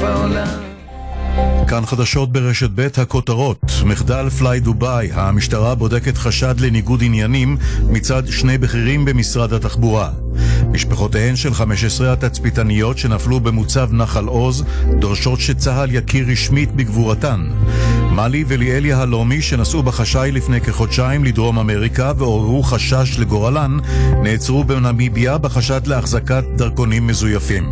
העולם. כאן חדשות ברשת ב' הכותרות. מחדל פליי דוביי, המשטרה בודקת חשד לניגוד עניינים מצד שני בכירים במשרד התחבורה. משפחותיהן של 15 התצפיתניות שנפלו במוצב נחל עוז דורשות שצהל יכיר רשמית בגבורתן. מלי וליאל יהלומי שנסעו בחשאי לפני כחודשיים לדרום אמריקה ועוררו חשש לגורלן נעצרו בנמיביה בחשד להחזקת דרכונים מזויפים.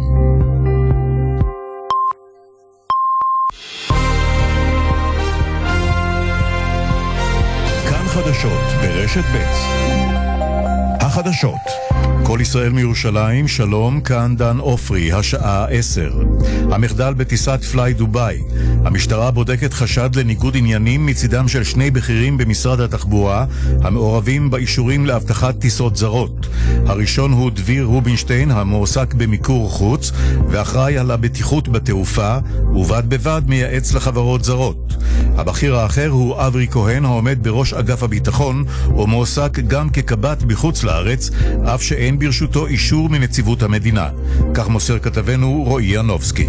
חדשות ברשת ב'. החדשות. כל ישראל מירושלים, שלום, כאן דן אופרי, השעה 10. המחדל בטיסת פליי דוביי. המשטרה בודקת חשד לניגוד עניינים מצידם של שני בכירים במשרד התחבורה, המעורבים באישורים להבטחת טיסות זרות. הראשון הוא דביר רובינשטיין, המועסק במיקור חוץ, ואחראי על הבטיחות בתעופה, ובד בבד מייעץ לחברות זרות. הבכיר האחר הוא אברי כהן, העומד בראש אגף הביטחון, ומועסק גם כקב"ט בחוץ לארץ, אף שאין ברשותו אישור מנציבות המדינה. כך מוסר כתבנו רועי ינובסקי.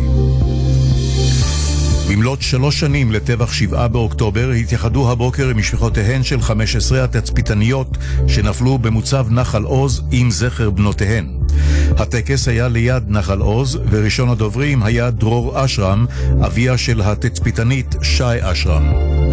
במלאת 3 שנים לטבח 7 באוקטובר התייחדו הבוקר עם משפחותיהן של 15 התצפיתניות שנפלו במוצב נחל עוז עם זכר בנותיהן. הטקס היה ליד נחל עוז, וראשון הדוברים היה דרור אשרם, אביה של התצפיתנית שי אשרם.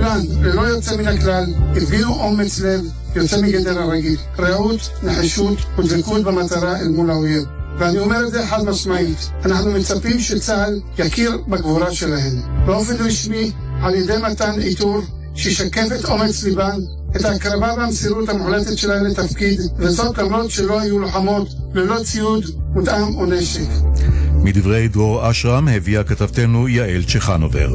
ללא יוצא מן הכלל, הביאו אומץ לב יוצא מגדר הרגיל, רעות, נחשות ודבקות במטרה אל מול האויב. ואני אומר את זה חד משמעית, אנחנו מצפים שצה"ל יכיר בגבורה שלהם באופן רשמי על ידי מתן עיטור שישקף את אומץ ליבן, את ההקרבה והמסירות המוחלטת שלהם לתפקיד, וזאת למרות שלא היו לוחמות ללא ציוד מותאם או נשק. מדברי דרור אשרם הביאה כתבתנו יעל צ'חנובר.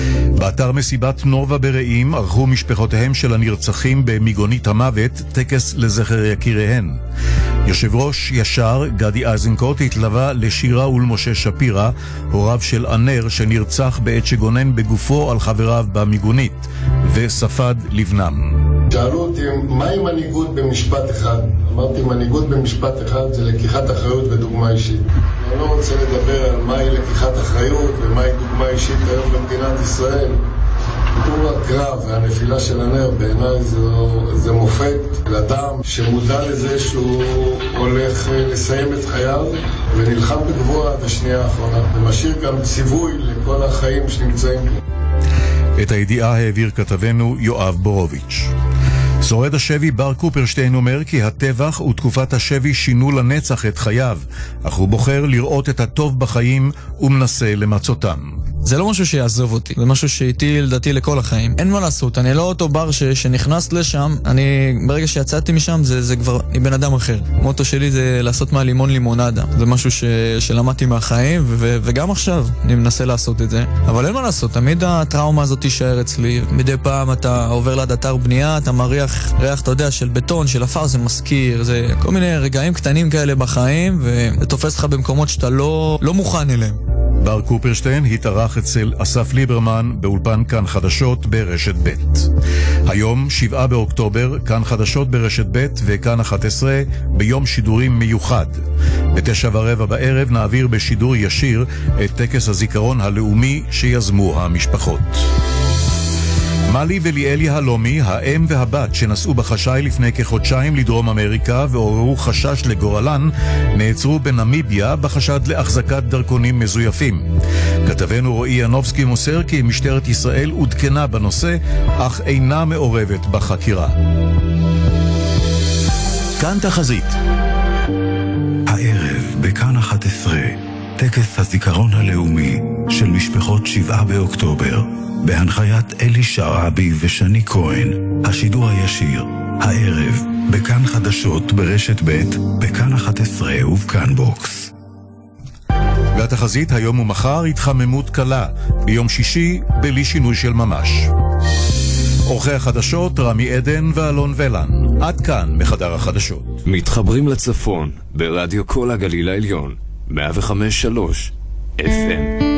באתר מסיבת נובה ברעים ערכו משפחותיהם של הנרצחים במיגונית המוות טקס לזכר יקיריהן. יושב ראש ישר גדי אזנקוט התלווה לשירה ולמשה שפירה, הוריו של ענר שנרצח בעת שגונן בגופו על חבריו במיגונית, וספד לבנם. שאלו אותי, מהי מנהיגות במשפט אחד? אמרתי, מנהיגות במשפט אחד זה לקיחת אחריות ודוגמה אישית. אני לא רוצה לדבר על מהי לקיחת אחריות ומהי דוגמה אישית היום במדינת ישראל. סיפור הקרב והנפילה של ענר בעיניי זה מופת לאדם שמודע לזה שהוא הולך לסיים את חייו ונלחם בגבורה עד השנייה האחרונה, ומשאיר גם ציווי לכל החיים שנמצאים פה. את הידיעה העביר כתבנו יואב בורוביץ'. שורד השבי בר קופרשטיין אומר כי הטבח ותקופת השבי שינו לנצח את חייו, אך הוא בוחר לראות את הטוב בחיים ומנסה למצותם. זה לא משהו שיעזוב אותי, זה משהו שאיתי לדעתי לכל החיים. אין מה לעשות, אני לא אותו בר שנכנס לשם, ברגע שיצאתי משם זה כבר בן אדם אחר. המוטו שלי זה לעשות מהלימון לימונדה, זה משהו שלמדתי מהחיים, וגם עכשיו אני מנסה לעשות את זה. אבל אין מה לעשות, תמיד הטראומה הזאת תישאר אצלי. מדי פעם אתה עובר ליד אתר בנייה, אתה מריח ריח, אתה יודע, של בטון, של אפר, זה מזכיר, זה כל מיני רגעים קטנים כאלה בחיים, וזה תופס לך במקומות שאתה לא מוכן אליהם. בר קופרשטיין התארח אצל אסף ליברמן באולפן כאן חדשות ברשת ב'. היום 7 באוקטובר, כאן חדשות ברשת ב' וכאן 11 ביום שידורים מיוחד. ב9:15 בערב נעביר בשידור ישיר את טקס הזיכרון הלאומי שיזמו המשפחות. מלי וליאל יהלומי, האם והבת שנסעו בחשאי לפני כחודשיים לדרום אמריקה ועוררו חשש לגורלן, נעצרו בנמיביה בחשד להחזקת דרכונים מזויפים. כתבנו רועי ינובסקי מוסר כי משטרת ישראל עודכנה בנושא, אך אינה מעורבת בחקירה. כאן תחזית. הערב בכאן 11, טקס הזיכרון הלאומי של משפחות 7 באוקטובר. בהנחיית אלי שרעבי ושני כהן, השידור הישיר, הערב, בכאן חדשות ברשת ב', בכאן 11 ובכאן בוקס. והתחזית היום ומחר התחממות קלה, ביום שישי בלי שינוי של ממש. עורכי החדשות רמי עדן ואלון ולן, עד כאן בחדר החדשות. מתחברים לצפון ברדיו כל הגליל העליון, 105.3 FM.